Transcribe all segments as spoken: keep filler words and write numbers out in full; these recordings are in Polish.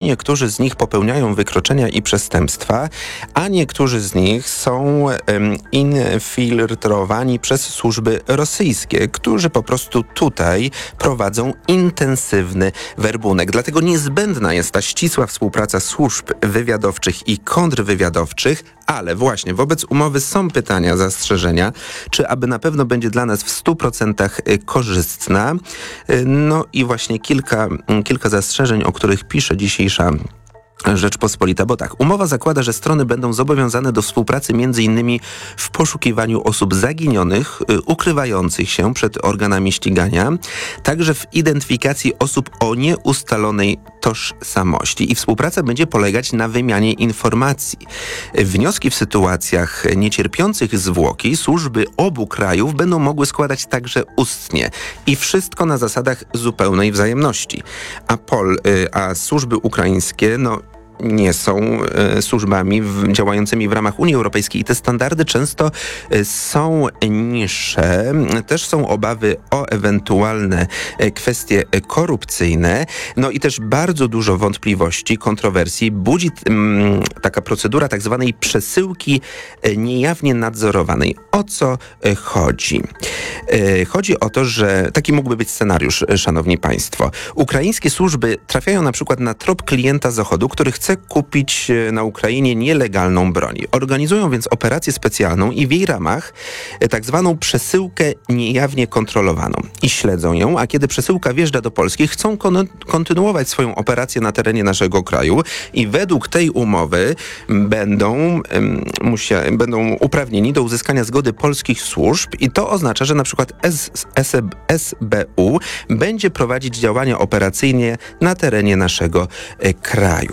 niektórzy z nich popełniają wykroczenia i przestępstwa, a niektórzy z nich są um, infiltrowani przez służby rosyjskie, którzy po prostu tutaj prowadzą intensywny werbunek. Dlatego niezbędna jest ta ścisła współpraca służb wywiadowczych i kontrwywiadowczych, ale właśnie wobec umowy są pytania, zastrzeżenia, czy aby na pewno będzie dla nas w stu procentach korzystna. No i właśnie kilka, kilka zastrzeżeń, o których pisze dzisiejsza Rzeczpospolita, bo tak, umowa zakłada, że strony będą zobowiązane do współpracy między innymi w poszukiwaniu osób zaginionych, y, ukrywających się przed organami ścigania, także w identyfikacji osób o nieustalonej tożsamości i współpraca będzie polegać na wymianie informacji. Wnioski w sytuacjach niecierpiących zwłoki służby obu krajów będą mogły składać także ustnie i wszystko na zasadach zupełnej wzajemności. A, Pol, y, a służby ukraińskie, no nie są e, służbami w, działającymi w ramach Unii Europejskiej i te standardy często e, są niższe. Też są obawy o ewentualne e, kwestie e, korupcyjne. No i też bardzo dużo wątpliwości, kontrowersji budzi m, taka procedura tak zwanej przesyłki e, niejawnie nadzorowanej. O co e, chodzi? E, chodzi o to, że taki mógłby być scenariusz, e, szanowni państwo. Ukraińskie służby trafiają na przykład na trop klienta Zachodu, który chce kupić na Ukrainie nielegalną broń. Organizują więc operację specjalną i w jej ramach tak zwaną przesyłkę niejawnie kontrolowaną. I śledzą ją, a kiedy przesyłka wjeżdża do Polski, chcą kon- kontynuować swoją operację na terenie naszego kraju i według tej umowy będą, um, musia- będą uprawnieni do uzyskania zgody polskich służb i to oznacza, że na przykład S- S B U będzie prowadzić działania operacyjne na terenie naszego e, kraju.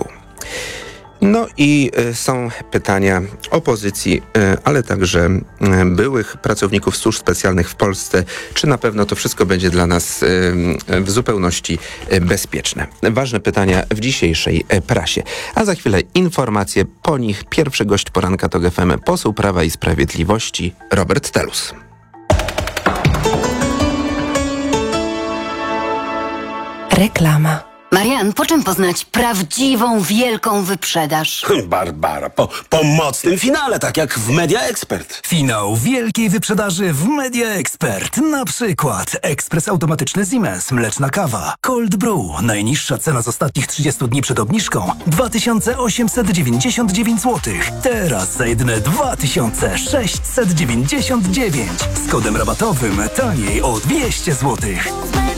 No i y, są pytania opozycji, y, ale także y, byłych pracowników służb specjalnych w Polsce, czy na pewno to wszystko będzie dla nas y, w zupełności y, bezpieczne. Ważne pytania w dzisiejszej y, prasie. A za chwilę informacje, po nich pierwszy gość poranka TOK F M, poseł Prawa i Sprawiedliwości Robert Telus. Reklama. Marian, po czym poznać prawdziwą, wielką wyprzedaż? Barbara, po, po mocnym finale, tak jak w Media Expert. Finał wielkiej wyprzedaży w Media Expert. Na przykład ekspres automatyczny Siemens, mleczna kawa, Cold Brew. Najniższa cena z ostatnich trzydziestu dni przed obniżką dwa tysiące osiemset dziewięćdziesiąt dziewięć złotych. Teraz za jedyne dwa tysiące sześćset dziewięćdziesiąt dziewięć. Z kodem rabatowym taniej o dwieście złotych.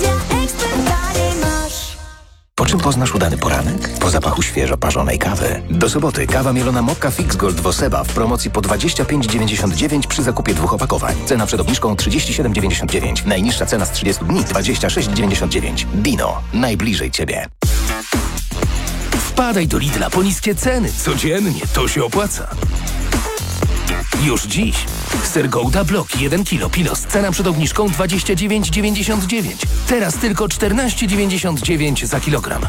Po czym poznasz udany poranek? Po zapachu świeżo parzonej kawy. Do soboty kawa mielona Mokka Fix Gold Woseba w promocji po dwadzieścia pięć dziewięćdziesiąt dziewięć przy zakupie dwóch opakowań. Cena przed obniżką trzydzieści siedem dziewięćdziesiąt dziewięć. Najniższa cena z trzydziestu dni dwadzieścia sześć dziewięćdziesiąt dziewięć. Dino. Najbliżej Ciebie. Wpadaj do Lidla po niskie ceny. Codziennie to się opłaca. Już dziś. Ser Gouda Block jeden kilo Pilos. Cena przed obniżką dwadzieścia dziewięć dziewięćdziesiąt dziewięć. Teraz tylko czternaście dziewięćdziesiąt dziewięć za kilogram.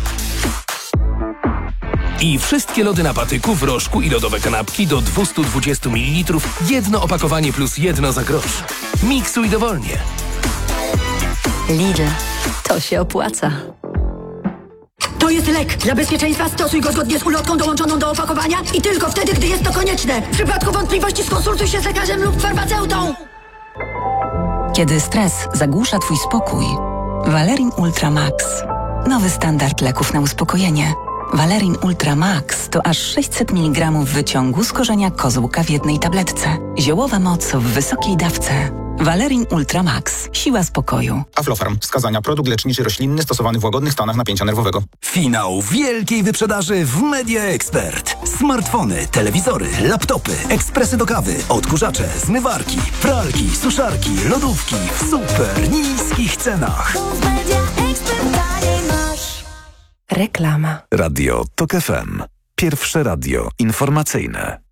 I wszystkie lody na patyku, w rożku i lodowe kanapki do dwieście dwadzieścia mililitrów. Jedno opakowanie plus jedno za grosz. Miksuj dowolnie. Lidl. To się opłaca. To jest lek. Dla bezpieczeństwa stosuj go zgodnie z ulotką dołączoną do opakowania i tylko wtedy, gdy jest to konieczne. W przypadku wątpliwości skonsultuj się z lekarzem lub farmaceutą. Kiedy stres zagłusza twój spokój, Valerin Ultra Max. Nowy standard leków na uspokojenie. Valerin Ultra Max to aż sześćset miligramów wyciągu z korzenia kozłka w jednej tabletce. Ziołowa moc w wysokiej dawce. Valerin Ultra Max. Siła spokoju. Aflofarm. Wskazania. Produkt leczniczy roślinny stosowany w łagodnych stanach napięcia nerwowego. Finał wielkiej wyprzedaży w Media Expert. Smartfony, telewizory, laptopy, ekspresy do kawy, odkurzacze, zmywarki, pralki, suszarki, lodówki w super niskich cenach. Reklama. Radio TOK F M. Pierwsze radio informacyjne.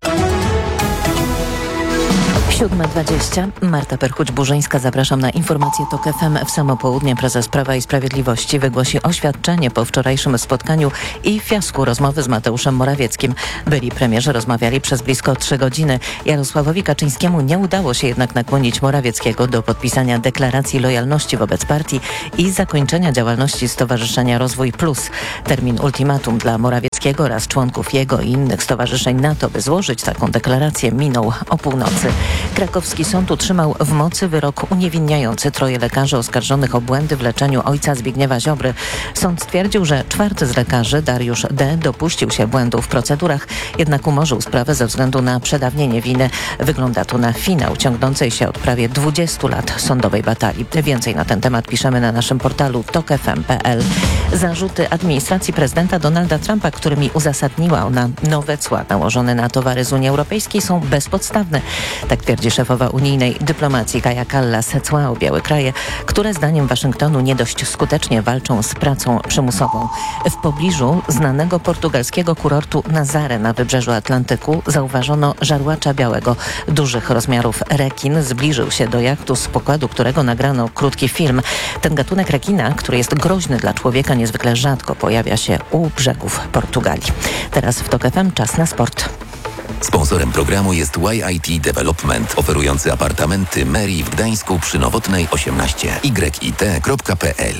siódma dwadzieścia. Marta Perchuć-Burzyńska. Zapraszam na informację TOK F M. W samo południe prezes Prawa i Sprawiedliwości wygłosi oświadczenie po wczorajszym spotkaniu i fiasku rozmowy z Mateuszem Morawieckim. Byli premierzy rozmawiali przez blisko trzy godziny. Jarosławowi Kaczyńskiemu nie udało się jednak nakłonić Morawieckiego do podpisania deklaracji lojalności wobec partii i zakończenia działalności Stowarzyszenia Rozwój Plus. Termin ultimatum dla Morawieckiego Morawieckiego oraz członków jego i innych stowarzyszeń NATO, by złożyć taką deklarację, minął o północy. Krakowski sąd utrzymał w mocy wyrok uniewinniający troje lekarzy oskarżonych o błędy w leczeniu ojca Zbigniewa Ziobry. Sąd stwierdził, że czwarty z lekarzy, Dariusz D., dopuścił się błędów w procedurach, jednak umorzył sprawę ze względu na przedawnienie winy. Wygląda to na finał ciągnącej się od prawie dwudziestu lat sądowej batalii. Więcej na ten temat piszemy na naszym portalu tok f m kropka p l. Zarzuty administracji prezydenta Donalda Trumpa, którymi uzasadniła ona nowe cła nałożone na towary z Unii Europejskiej, są bezpodstawne. Tak twierdzi szefowa unijnej dyplomacji Kaja Kallas. Cła objęły kraje, które zdaniem Waszyngtonu nie dość skutecznie walczą z pracą przymusową. W pobliżu znanego portugalskiego kurortu Nazaré na wybrzeżu Atlantyku zauważono żarłacza białego dużych rozmiarów. Rekin zbliżył się do jachtu, z pokładu którego nagrano krótki film. Ten gatunek rekina, który jest groźny dla człowieka, niezwykle rzadko pojawia się u brzegów Portugalii. Teraz w Tok F M czas na sport. Sponsorem programu jest Y I T Development, oferujący apartamenty Meri w Gdańsku przy Nowotnej osiemnaście. y i t kropka p l.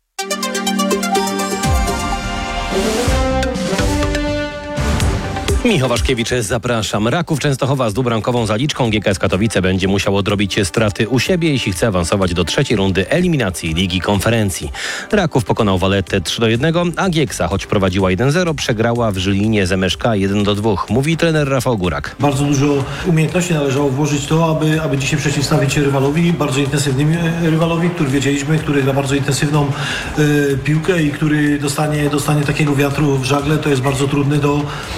Michał Waszkiewicz, zapraszam. Raków Częstochowa z dwubramkową zaliczką. G K S Katowice będzie musiał odrobić straty u siebie, jeśli chce awansować do trzeciej rundy eliminacji Ligi Konferencji. Raków pokonał Valettę trzy do jednego, a Gieksa, choć prowadziła jeden zero, przegrała w Żylinie z M Sz K jeden do dwóch. Mówi trener Rafał Górak. Bardzo dużo umiejętności należało włożyć to, aby, aby dzisiaj przeciwstawić się rywalowi, bardzo intensywnym rywalowi, który wiedzieliśmy, który gra bardzo intensywną y, piłkę i który dostanie, dostanie takiego wiatru w żagle. To jest bardzo trudne do,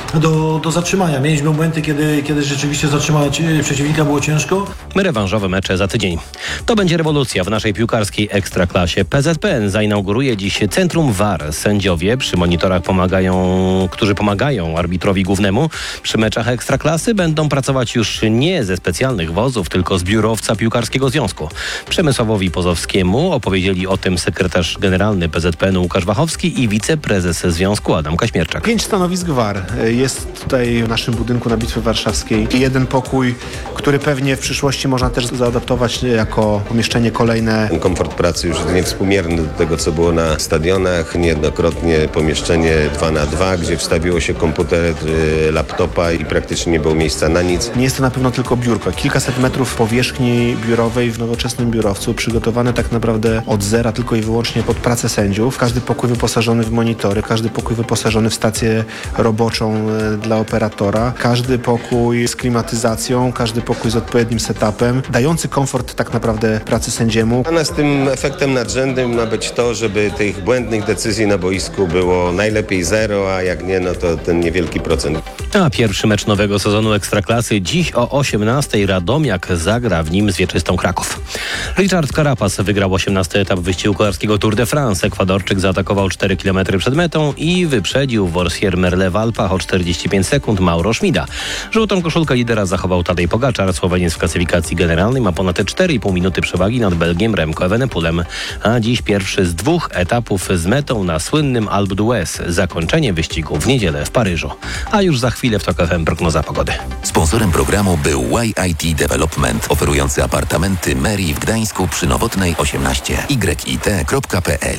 do do zatrzymania. Mieliśmy momenty, kiedy, kiedy rzeczywiście zatrzymać przeciwnika było ciężko. Rewanżowe mecze za tydzień. To będzie rewolucja w naszej piłkarskiej ekstraklasie. P Z P N zainauguruje dziś Centrum V A R. Sędziowie przy monitorach pomagają, którzy pomagają arbitrowi głównemu przy meczach ekstraklasy, będą pracować już nie ze specjalnych wozów, tylko z biurowca Piłkarskiego Związku. Przemysławowi Pozowskiemu opowiedzieli o tym sekretarz generalny P Z P N Łukasz Wachowski i wiceprezes Związku Adam Kaśmierczak. Pięć stanowisk V A R jest tutaj w naszym budynku na Bitwie Warszawskiej. Jeden pokój, który pewnie w przyszłości można też zaadaptować jako pomieszczenie kolejne. Komfort pracy już jest niewspółmierny do tego, co było na stadionach. Niejednokrotnie pomieszczenie dwa na dwa, gdzie wstawiło się komputer, laptopa i praktycznie nie było miejsca na nic. Nie jest to na pewno tylko biurko. Kilkaset metrów powierzchni biurowej w nowoczesnym biurowcu, przygotowane tak naprawdę od zera tylko i wyłącznie pod pracę sędziów. Każdy pokój wyposażony w monitory, każdy pokój wyposażony w stację roboczą dla operatora, każdy pokój z klimatyzacją, każdy pokój z odpowiednim setupem, dający komfort tak naprawdę pracy sędziemu. Dla nas tym efektem nadrzędnym ma być to, żeby tych błędnych decyzji na boisku było najlepiej zero, a jak nie, no to ten niewielki procent. A pierwszy mecz nowego sezonu Ekstraklasy dziś o osiemnastej Radomiak zagra w nim z wieczystą Kraków. Richard Carapaz wygrał osiemnasty etap wyścigu kolarskiego Tour de France. Ekwadorczyk zaatakował cztery kilometry przed metą i wyprzedził Worsier Merle w Alpach o czterdzieści pięć sekund Mauro Schmida. Żółtą koszulkę lidera zachował Tadej Pogaczar. Słoweniec w klasyfikacji generalnej ma ponad cztery i pół minuty przewagi nad Belgiem Remco Evenepoelem. A dziś pierwszy z dwóch etapów z metą na słynnym Alpe d'Huez. Zakończenie wyścigu w niedzielę w Paryżu. A już za chwilę w Tok F M prognoza pogody. Sponsorem programu był Y I T Development, oferujący apartamenty Meri w Gdańsku przy Nowotnej osiemnaście. y i t kropka p l.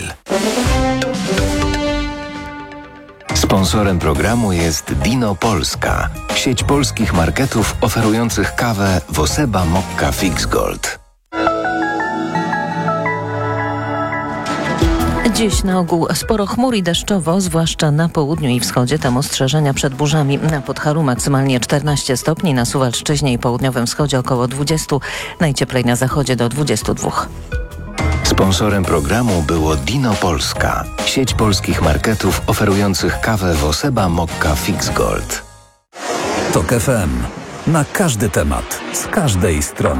Sponsorem programu jest Dino Polska, sieć polskich marketów oferujących kawę Woseba Mokka Fix Gold. Dziś na ogół sporo chmur i deszczowo, zwłaszcza na południu i wschodzie. Tam ostrzeżenia przed burzami. Na Podharu maksymalnie czternaście stopni, na Suwalszczyźnie i południowym wschodzie około dwadzieścia, najcieplej na zachodzie do dwudziestu dwóch. Sponsorem programu było Dino Polska, sieć polskich marketów oferujących kawę Woseba Mokka Fix Gold. Tok F M. Na każdy temat, z każdej strony.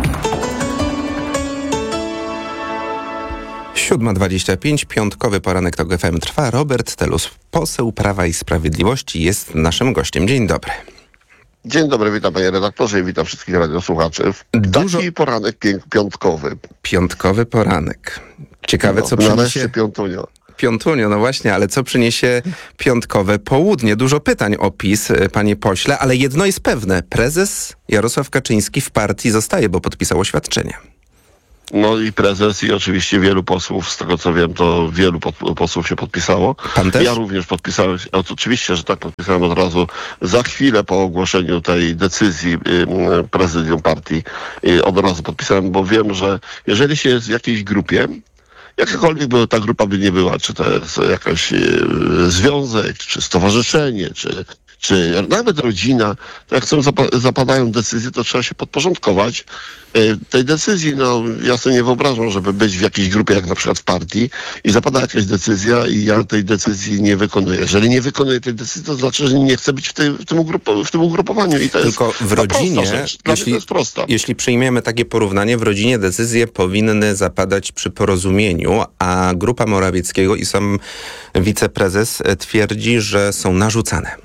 siódma dwadzieścia pięć, piątkowy poranek Tok F M trwa. Robert Telus, poseł Prawa i Sprawiedliwości, jest naszym gościem. Dzień dobry. Dzień dobry, witam panie redaktorze i witam wszystkich radiosłuchaczy. Dużo... Taki poranek piątkowy. Piątkowy poranek. Ciekawe, no, co przyniesie... Nareszcie piątunio. Piątunio, no właśnie, ale co przyniesie piątkowe południe? Dużo pytań o PiS, panie pośle, ale jedno jest pewne. Prezes Jarosław Kaczyński w partii zostaje, bo podpisał oświadczenie. No i prezes i oczywiście wielu posłów, z tego co wiem, to wielu pod, posłów się podpisało. Pan też? Ja również podpisałem się, oczywiście, że tak, podpisałem od razu za chwilę po ogłoszeniu tej decyzji y, prezydium partii. Y, od razu podpisałem, bo wiem, że jeżeli się jest w jakiejś grupie, jakakolwiek by ta grupa by nie była, czy to jest jakaś y, związek, czy stowarzyszenie, czy czy nawet rodzina, to jak są zapa- zapadają decyzje, to trzeba się podporządkować y, tej decyzji. No, ja sobie nie wyobrażam, żeby być w jakiejś grupie, jak na przykład w partii, i zapada jakaś decyzja i ja tej decyzji nie wykonuję. Jeżeli nie wykonuję tej decyzji, to znaczy, że nie chcę być w, tej, w, tym, ugrupo- w tym ugrupowaniu. I to Tylko jest w rodzinie, prosta rzecz. Dla jeśli, mnie to jest prosta. jeśli przyjmiemy takie porównanie, w rodzinie decyzje powinny zapadać przy porozumieniu, a grupa Morawieckiego i sam wiceprezes twierdzi, że są narzucane.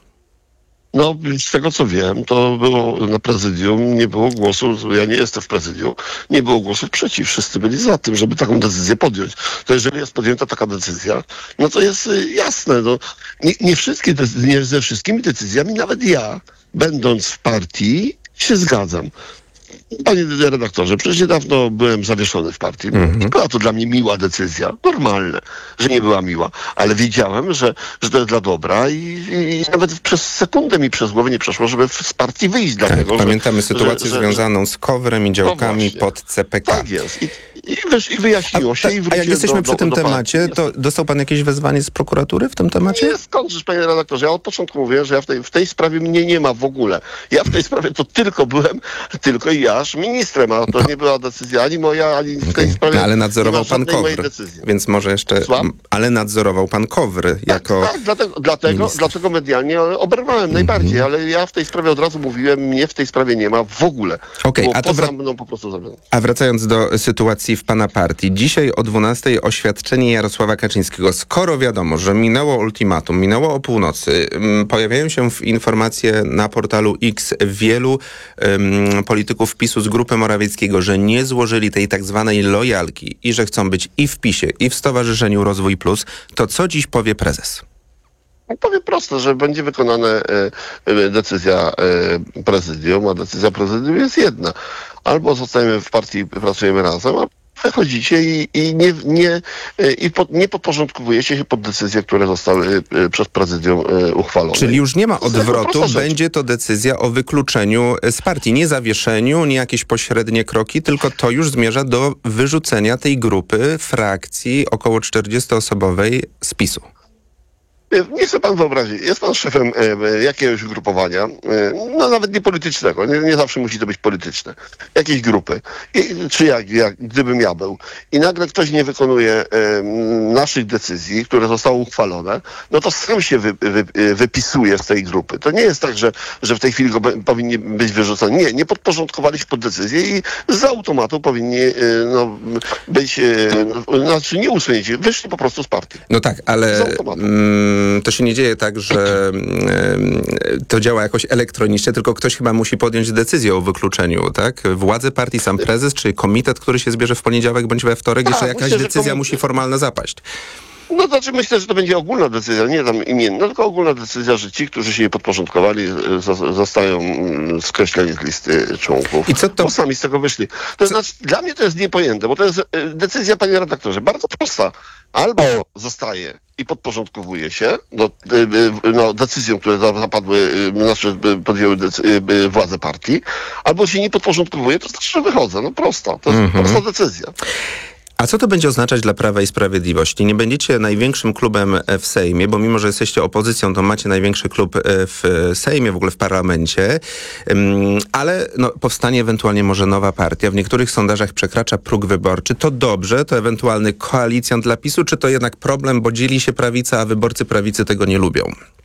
No, z tego co wiem, to było na prezydium, nie było głosu, ja nie jestem w prezydium, nie było głosów przeciw. Wszyscy byli za tym, żeby taką decyzję podjąć. To jeżeli jest podjęta taka decyzja, no to jest y, jasne. No, nie, nie wszystkie, decy- nie ze wszystkimi decyzjami, nawet ja, będąc w partii, się zgadzam. Panie redaktorze, przecież niedawno byłem zawieszony w partii. Mhm. Nie była to dla mnie miła decyzja. Normalne, że nie była miła. Ale wiedziałem, że, że to jest dla dobra i, i nawet przez sekundę mi przez głowę nie przeszło, żeby z partii wyjść. Tak, dlatego, pamiętamy że, sytuację że, związaną z Kowrem i działkami No pod C P K. Tak jest. I, i, wiesz, i wyjaśniło A, się. tak, i a jak wróciłem jesteśmy do, przy do, tym do temacie, partii. to dostał pan jakieś wezwanie z prokuratury w tym temacie? Nie, skądżeż, panie redaktorze, ja od początku mówię, że ja w tej, w tej sprawie mnie nie ma w ogóle. Ja w tej sprawie to tylko byłem, tylko i aż ministrem, a to nie była decyzja ani moja, ani w tej Okay. sprawie No, ale nadzorował nie ma pan żadnej mojej Kowr, decyzji. więc może jeszcze... Słucham? Ale nadzorował pan Kowr jako... Tak, dlatego, dlatego, minister. dlatego medialnie oberwałem najbardziej, ale ja w tej sprawie od razu mówiłem, mnie w tej sprawie nie ma w ogóle. Okej, Było a to poza wra- mną po prostu zrobione. A wracając do sytuacji w pana partii. Dzisiaj o dwunastej oświadczenie Jarosława Kaczyńskiego. Skoro wiadomo, że minęło ultimatum, minęło o północy, um, pojawiają się w informacje na portalu X wielu um, polityków PiSu z grupy Morawieckiego, że nie złożyli tej tak zwanej lojalki i że chcą być i w PiSie, i w Stowarzyszeniu Rozwój Plus, to co dziś powie prezes? Powiem prosto, że będzie wykonana e, e, decyzja e, prezydium, a decyzja prezydium jest jedna. Albo zostajemy w partii, pracujemy razem, a wychodzicie i, i, nie, nie, e, i po, nie podporządkowujecie się pod decyzje, które zostały e, przez prezydium e, uchwalone. Czyli już nie ma To jest odwrotu, prosta rzecz. będzie to decyzja o wykluczeniu z partii. Nie zawieszeniu, nie jakieś pośrednie kroki, tylko to już zmierza do wyrzucenia tej grupy, frakcji około czterdziestoosobowej z PiSu. Nie chce pan wyobrazić, jest pan szefem e, jakiegoś ugrupowania, e, no nawet nie politycznego, nie, nie zawsze musi to być polityczne, jakiejś grupy, I, czy jak, jak, gdybym ja był, i nagle ktoś nie wykonuje e, naszych decyzji, które zostały uchwalone, no to sam się wy, wy, wypisuje z tej grupy. To nie jest tak, że, że w tej chwili go be, powinien być wyrzucony. Nie, nie podporządkowali się pod decyzję i z automatu powinni e, no, być, e, no, znaczy nie usunięci, wyszli po prostu z partii. No tak, ale mm, to się nie dzieje tak, że mm, to działa jakoś elektronicznie, tylko ktoś chyba musi podjąć decyzję o wykluczeniu, tak? Władze partii, sam prezes, czy komitet, który się zbierze w poniedziałek bądź we wtorek, Tak, jeszcze jakaś myślę, że decyzja komitet- musi formalna zapaść. No to znaczy myślę, że to będzie ogólna decyzja, nie tam imienna, tylko ogólna decyzja, że ci, którzy się nie podporządkowali, z- zostają mm, skreśleni z listy członków. I co to... Bo sami z tego wyszli. To znaczy, dla mnie to jest niepojęte, bo to jest e, decyzja, panie redaktorze, bardzo prosta. Albo zostaje i podporządkowuje się do, e, e, no, decyzjom, które zapadły, e, znaczy e, podjęły decy- e, władze partii, albo się nie podporządkowuje, to znaczy, że wychodzę. No prosta. To jest Mhm. prosta decyzja. A co to będzie oznaczać dla Prawa i Sprawiedliwości? Nie będziecie największym klubem w Sejmie, bo mimo, że jesteście opozycją, to macie największy klub w Sejmie, w ogóle w parlamencie, ale no, powstanie ewentualnie może nowa partia. W niektórych sondażach przekracza próg wyborczy. To dobrze? To ewentualny koalicjant dla PiSu? Czy to jednak problem, bo dzieli się prawica, a wyborcy prawicy tego nie lubią?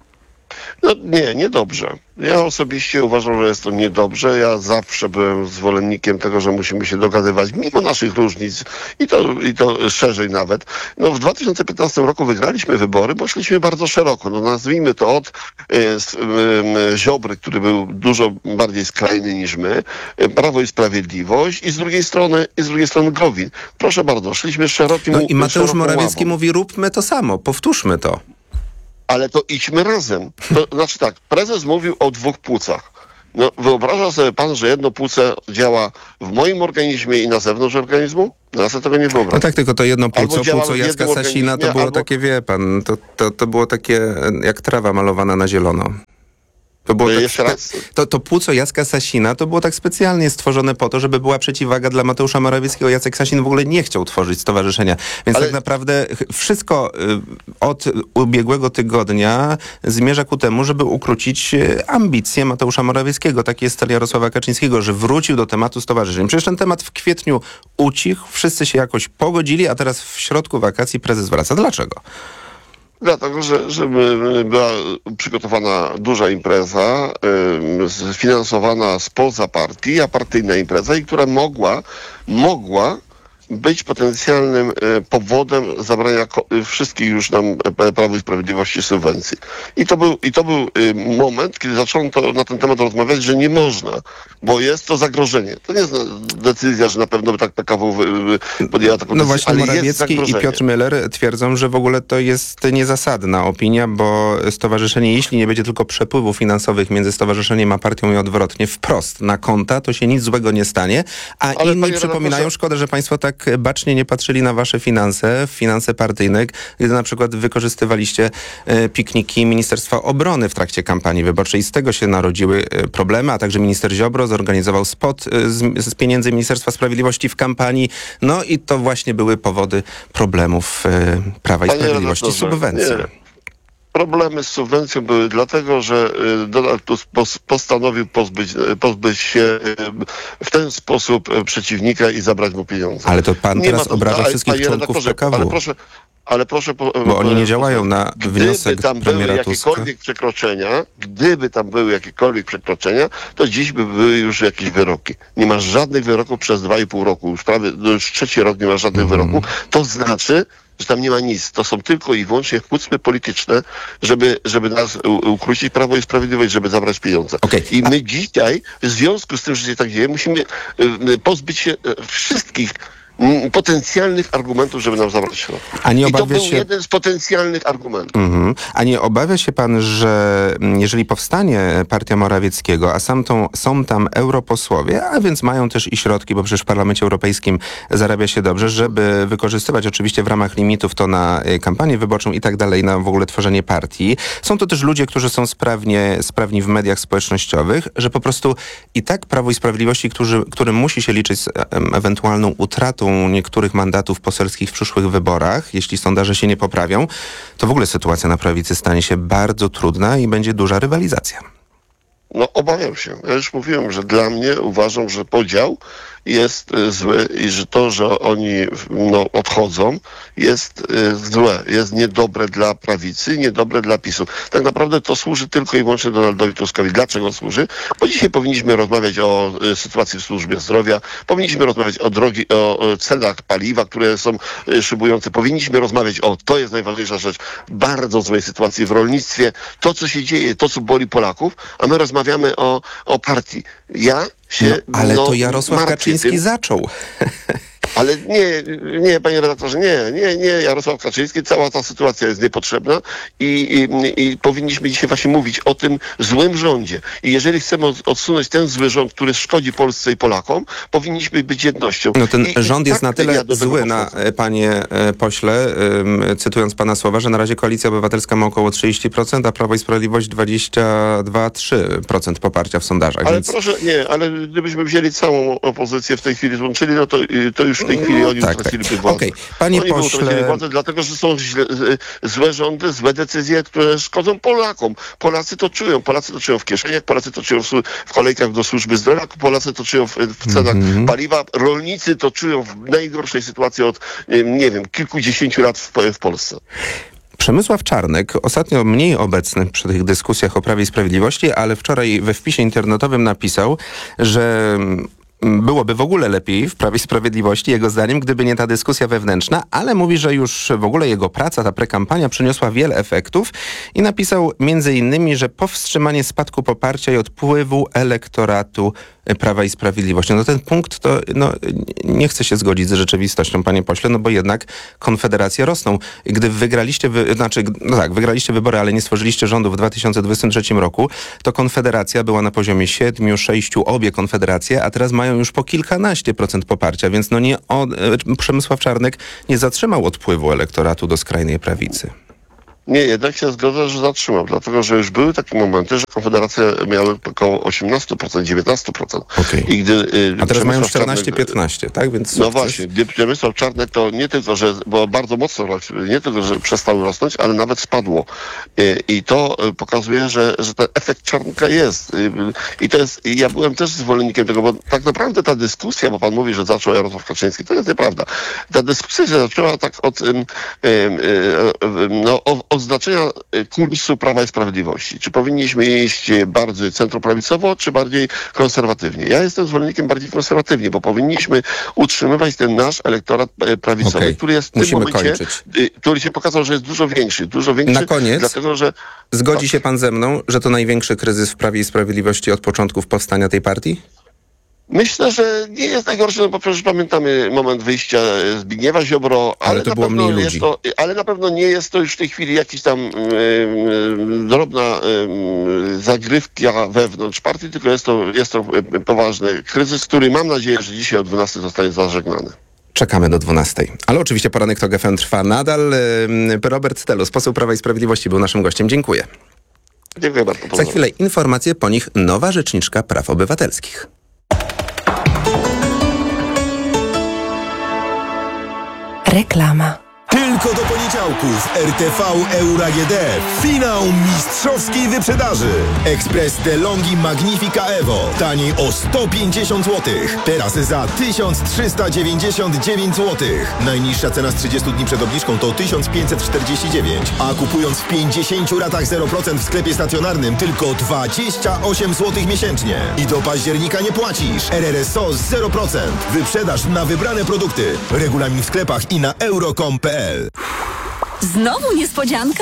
No nie, niedobrze. Ja osobiście uważam, że jest to niedobrze. Ja zawsze byłem zwolennikiem tego, że musimy się dogadywać mimo naszych różnic i to, i to szerzej nawet. No w dwa tysiące piętnastym roku wygraliśmy wybory, bo szliśmy bardzo szeroko. No nazwijmy to od e, s, e, Ziobry, który był dużo bardziej skrajny niż my, e, Prawo i Sprawiedliwość i z drugiej strony, i z drugiej strony Gowin. Proszę bardzo, szliśmy szerokim No i Mateusz szeroką Morawiecki ławą. mówi, róbmy to samo, powtórzmy to. Ale to idźmy razem. To znaczy tak, prezes mówił o dwóch płucach. No, wyobraża sobie pan, że jedno płuce działa w moim organizmie i na zewnątrz organizmu? No, ja sobie tego nie wyobrażam. No tak, tylko to jedno płuco, działa płuco w Jacka jednym Sasina to organizmie, było albo- takie, wie pan, to, to, to było takie jak trawa malowana na zielono. To, było To tak jeszcze spe- raz? to, to płuco Jacka Sasina to było tak specjalnie stworzone po to, żeby była przeciwwaga dla Mateusza Morawieckiego. Jacek Sasin w ogóle nie chciał tworzyć stowarzyszenia. Więc Ale- tak naprawdę ch- wszystko y, od ubiegłego tygodnia zmierza ku temu, żeby ukrócić y, ambicje Mateusza Morawieckiego. Taki jest cel Jarosława Kaczyńskiego, że wrócił do tematu stowarzyszeń. Przecież ten temat w kwietniu ucichł, wszyscy się jakoś pogodzili, a teraz w środku wakacji prezes wraca. Dlaczego? Dlatego, że żeby była przygotowana duża impreza, y, sfinansowana spoza partii, a partyjna impreza, i która mogła, mogła być potencjalnym e, powodem zabrania ko- e, wszystkich już nam e, Prawu i Sprawiedliwości subwencji. I to był, i to był e, moment, kiedy zaczęto na ten temat rozmawiać, że nie można, bo jest to zagrożenie. To nie jest decyzja, że na pewno by tak P K W wy- wy- podjęła taką No decyzję, właśnie ale jest Morawiecki i zagrożenie. Piotr Müller twierdzą, że w ogóle to jest niezasadna opinia, bo stowarzyszenie, jeśli nie będzie tylko przepływów finansowych między stowarzyszeniem a partią i odwrotnie, wprost na konta, to się nic złego nie stanie, a Ale inni panie przypominają, redaktorze- szkoda, że państwo tak bacznie nie patrzyli na wasze finanse, finanse partyjne, gdy na przykład wykorzystywaliście e, pikniki Ministerstwa Obrony w trakcie kampanii wyborczej. Z tego się narodziły e, problemy, a także minister Ziobro zorganizował spot e, z, z pieniędzy Ministerstwa Sprawiedliwości w kampanii. No i to właśnie były powody problemów e, Prawa i Panie Sprawiedliwości z redaktorze, subwencją. nie. Problemy z subwencją były dlatego, że y, Donald Tusk pos- postanowił pozbyć, pozbyć się y, w ten sposób y, przeciwnika i zabrać mu pieniądze. Ale to pan Nie teraz ma to- obraża ale, wszystkich panie członków redaktorze, P K W. Ale proszę, ale proszę... Po, Bo oni nie po- działają na wniosek Gdyby tam były premiera Tuska. jakiekolwiek przekroczenia, gdyby tam były jakiekolwiek przekroczenia, to dziś by były już jakieś wyroki. Nie masz żadnych wyroków przez dwa i pół roku. Już prawie, no już trzeci rok nie ma żadnych Mhm. wyroków. To znaczy, że tam nie ma nic. To są tylko i wyłącznie kłótnie polityczne, żeby, żeby nas u- ukrócić Prawo i Sprawiedliwość, żeby zabrać pieniądze. I my dzisiaj, w związku z tym, że się tak dzieje, musimy y, y, pozbyć się y, wszystkich mm, potencjalnych argumentów, żeby nam zabrać środki. A nie I to obawia był się- jeden z potencjalnych argumentów. Mhm. A nie obawia się pan, że mm, jeżeli powstanie partia Morawieckiego, a sam tą, są tam europosłowie, a więc mają też i środki, bo przecież w Parlamencie Europejskim zarabia się dobrze, żeby wykorzystywać oczywiście w ramach limitów to na y, kampanię wyborczą i tak dalej, na w ogóle tworzenie partii. Są to też ludzie, którzy są sprawnie, sprawni w mediach społecznościowych, że po prostu i tak Prawo i Sprawiedliwości, którzy, którym musi się liczyć z em, ewentualną utratą niektórych mandatów poselskich w przyszłych wyborach, jeśli sondaże się nie poprawią, to w ogóle sytuacja na prawicy stanie się bardzo trudna i będzie duża rywalizacja. No obawiam się. Ja już mówiłem, że dla mnie uważam, że podział jest y, zły i że to, że oni no, odchodzą, jest y, złe, jest niedobre dla prawicy, niedobre dla PiSu. Tak naprawdę to służy tylko i wyłącznie Donaldowi Tuskowi. Dlaczego służy? Bo dzisiaj powinniśmy rozmawiać o y, sytuacji w służbie zdrowia, powinniśmy rozmawiać o drogi, o, o cenach paliwa, które są y, szybujące, powinniśmy rozmawiać o, to jest najważniejsza rzecz, bardzo złej sytuacji w rolnictwie, to co się dzieje, to co boli Polaków, a my rozmawiamy o, o partii. Ja się, No, ale no, to Jarosław martwię Kaczyński tym. zaczął. Ale nie, nie, panie redaktorze, nie, nie, nie, Jarosław Kaczyński, cała ta sytuacja jest niepotrzebna i, i, i powinniśmy dzisiaj właśnie mówić o tym złym rządzie. I jeżeli chcemy od- odsunąć ten zły rząd, który szkodzi Polsce i Polakom, powinniśmy być jednością. No ten I, rząd i jest na tak tyle ja do tego zły, na, podchodzę. e, panie e, pośle, ym, cytując pana słowa, że na razie Koalicja Obywatelska ma około trzydzieści procent, a Prawo i Sprawiedliwość dwadzieścia dwa przecinek trzy procent poparcia w sondażach. Ale Więc... proszę, nie, ale gdybyśmy wzięli całą opozycję w tej chwili złączyli, no to, y, to już w tej chwili No, oni tak, utraciliby tak. władzę. Okej. Panie Oni by pośle- utracili władzę, dlatego że są źle, y, złe rządy, złe decyzje, które szkodzą Polakom. Polacy to czują, Polacy to czują w kieszeniach, Polacy to czują w, su- w kolejkach do służby zdrowia, Polacy to czują w, w cenach Mhm. paliwa, rolnicy to czują w najgorszej sytuacji od, y, nie wiem, kilkudziesięciu lat w, w Polsce. Przemysław Czarnek, ostatnio mniej obecny przy tych dyskusjach o Prawie i Sprawiedliwości, ale wczoraj we wpisie internetowym napisał, że byłoby w ogóle lepiej w Prawie i Sprawiedliwości, jego zdaniem, gdyby nie ta dyskusja wewnętrzna, ale mówi, że już w ogóle jego praca, ta prekampania przyniosła wiele efektów i napisał między innymi, że powstrzymanie spadku poparcia i odpływu elektoratu Prawa i Sprawiedliwości. No ten punkt to no, nie chce się zgodzić z rzeczywistością, panie pośle, no bo jednak konfederacje rosną. Gdy wygraliście, wy, znaczy, no tak, wygraliście wybory, ale nie stworzyliście rządu w dwa tysiące dwudziestym trzecim roku, to konfederacja była na poziomie siedmiu, sześciu, obie konfederacje, a teraz mają już po kilkanaście procent poparcia, więc no nie, o, Przemysław Czarnek nie zatrzymał odpływu elektoratu do skrajnej prawicy. Nie, jednak się zgodzę, że zatrzymam, dlatego że już były takie momenty, że Konfederacja miała około osiemnaście procent, dziewiętnaście procent. Okay. I gdy, y, A teraz mają czternaście piętnaście, tak? Więc no sukces. właśnie, gdy Przemysław Czarnek to nie tylko, że było bardzo mocno, nie tylko, że przestały rosnąć, ale nawet spadło. Y, I to pokazuje, że, że ten efekt Czarnka jest. Y, I to jest, ja byłem też zwolennikiem tego, bo tak naprawdę ta dyskusja, bo pan mówi, że zaczął Jarosław Kaczyński, to jest nieprawda. Ta dyskusja się zaczęła tak od, y, y, y, no, o, od znaczenia kursu Prawa i Sprawiedliwości. Czy powinniśmy iść bardziej centroprawicowo, czy bardziej konserwatywnie? Ja jestem zwolennikiem bardziej konserwatywnie, bo powinniśmy utrzymywać ten nasz elektorat prawicowy, okay. który jest w tym Musimy momencie, kończyć. który się pokazał, że jest dużo większy. Dużo większy, Na koniec, dlatego, że... zgodzi tak. się pan ze mną, że to największy kryzys w Prawie i Sprawiedliwości od początków powstania tej partii? Myślę, że nie jest najgorszy, no bo przecież pamiętamy moment wyjścia Zbigniewa Ziobro, ale, ale to na było pewno mniej jest ludzi. to, ale na pewno nie jest to już w tej chwili jakiś tam yy, yy, drobna yy, zagrywka wewnątrz partii, tylko jest to, jest to poważny kryzys, który mam nadzieję, że dzisiaj o dwunastej zostanie zażegnany. Czekamy do dwunastej. Ale oczywiście poranek TOK F M trwa nadal. Robert Telus, poseł Prawa i Sprawiedliwości, był naszym gościem. Dziękuję. Dziękuję bardzo. Za chwilę informacje, po nich nowa rzeczniczka praw obywatelskich. Reklama. Tylko do poniedziałku w R T V Euro A G D finał mistrzowskiej wyprzedaży. Ekspres DeLonghi Magnifica Evo taniej o sto pięćdziesiąt złotych. Teraz za tysiąc trzysta dziewięćdziesiąt dziewięć złotych. Najniższa cena z trzydziestu dni przed obniżką to tysiąc pięćset czterdzieści dziewięć, a kupując w pięćdziesięciu ratach zero procent w sklepie stacjonarnym tylko dwadzieścia osiem złotych miesięcznie. I do października nie płacisz. R R S O zero procent. Wyprzedaż na wybrane produkty. Regulamin w sklepach i na euro kropka com kropka p l. Znowu niespodzianka?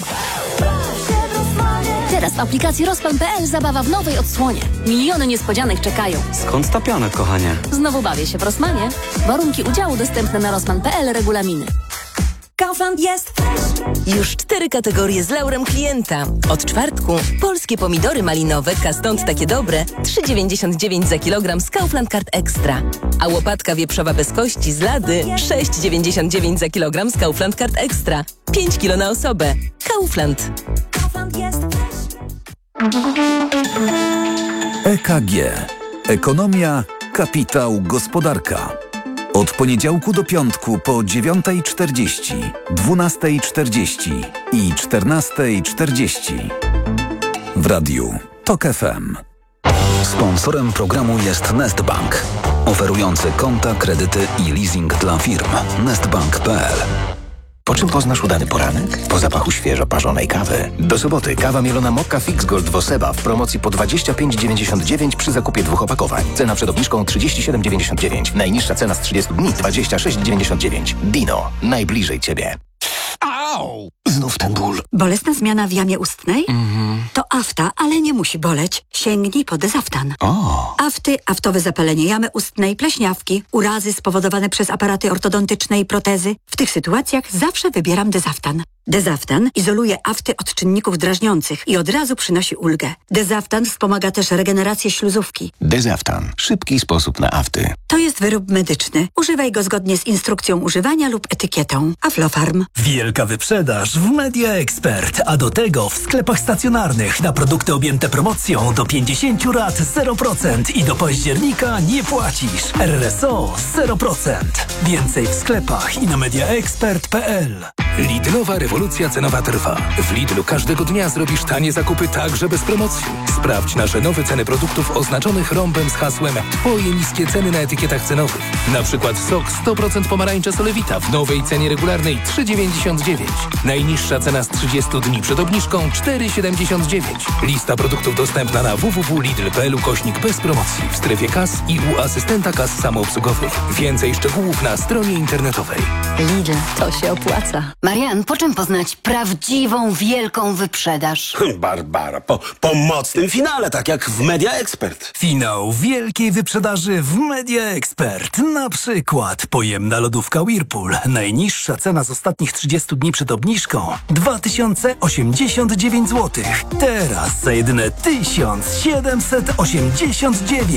Teraz w aplikacji Rozpan kropka p l zabawa w nowej odsłonie. Miliony niespodzianek czekają. Skąd ta piana, kochanie? Znowu bawię się w Rossmanie. Warunki udziału dostępne na Rozpan kropka p l, regulaminy. Kaufland jest fresh. Już cztery kategorie z laurem klienta. Od czwartku polskie pomidory malinowe Kastąd takie dobre trzy dziewięćdziesiąt dziewięć za kilogram z Kaufland Card Extra. A łopatka wieprzowa bez kości z Lady sześć dziewięćdziesiąt dziewięć za kilogram z Kaufland Card Extra. pięć kilo na osobę. Kaufland. Kaufland jest fresh. E K G. Ekonomia, kapitał, gospodarka. Od poniedziałku do piątku po dziewiątej czterdzieści, dwunastej czterdzieści i czternastej czterdzieści. W radiu TOK F M. Sponsorem programu jest Nestbank, oferujący konta, kredyty i leasing dla firm. nestbank kropka p l. Po czym poznasz udany poranek? Po zapachu świeżo parzonej kawy. Do soboty kawa mielona Mokka Fix Gold Dwoseba w promocji po dwadzieścia pięć dziewięćdziesiąt dziewięć przy zakupie dwóch opakowań. Cena przed obniżką trzydzieści siedem dziewięćdziesiąt dziewięć. Najniższa cena z trzydziestu dni dwadzieścia sześć dziewięćdziesiąt dziewięć. Dino. Najbliżej ciebie. Au! Znów ten ból. Bolesna zmiana w jamie ustnej? Mhm. To afta, ale nie musi boleć. Sięgnij po Dezaftan. O. Afty, aftowe zapalenie jamy ustnej, pleśniawki, urazy spowodowane przez aparaty ortodontyczne i protezy. W tych sytuacjach zawsze wybieram Dezaftan. Dezaftan izoluje afty od czynników drażniących i od razu przynosi ulgę. Dezaftan wspomaga też regenerację śluzówki. Dezaftan. Szybki sposób na afty. To jest wyrób medyczny. Używaj go zgodnie z instrukcją używania lub etykietą. Aflofarm. Wielka wyprzedaż w Media Expert, a do tego w sklepach stacjonarnych na produkty objęte promocją do pięćdziesięciu rat zero procent i do października nie płacisz. R R S O zero procent. Więcej w sklepach i na mediaexpert kropka p l. Lidlowa rewolucja cenowa trwa. W Lidlu każdego dnia zrobisz tanie zakupy także bez promocji. Sprawdź nasze nowe ceny produktów oznaczonych rąbem z hasłem Twoje niskie ceny na etykietach cenowych. Na przykład sok sto procent pomarańcze Solewita w nowej cenie regularnej trzy dziewięćdziesiąt dziewięć. Najniższa cena z trzydziestu dni przed obniżką cztery siedemdziesiąt dziewięć. Lista produktów dostępna na w w w kropka lidl kropka p l ukośnik bez promocji w strefie kas i u asystenta kas samoobsługowych. Więcej szczegółów na stronie internetowej. Lidl, to się opłaca. Marian, po czym poznać prawdziwą, wielką wyprzedaż? Barbara, po, po mocnym finale, tak jak w Media Expert. Finał wielkiej wyprzedaży w Media Expert. Na przykład pojemna lodówka Whirlpool. Najniższa cena z ostatnich trzydziestu dni przed obniżką dwa tysiące osiemdziesiąt dziewięć złotych. Teraz za jedyne tysiąc siedemset osiemdziesiąt dziewięć.